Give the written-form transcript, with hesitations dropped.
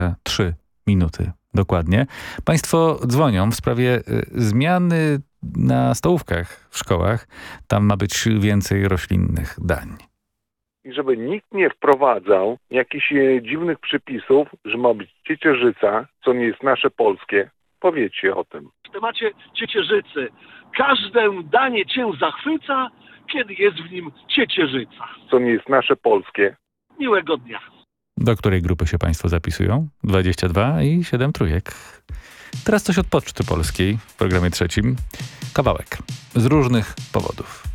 3 minuty dokładnie. Państwo dzwonią w sprawie zmiany na stołówkach w szkołach. Tam ma być więcej roślinnych dań. I żeby nikt nie wprowadzał jakichś dziwnych przypisów, że ma być ciecierzyca, co nie jest nasze polskie. Powiedzcie o tym. W temacie ciecierzycy. Każde danie cię zachwyca, kiedy jest w nim ciecierzyca. Co nie jest nasze polskie. Miłego dnia. Do której grupy się Państwo zapisują? 22 i 7 trójek. Teraz coś od Poczty Polskiej w programie trzecim. Kawałek. Z różnych powodów.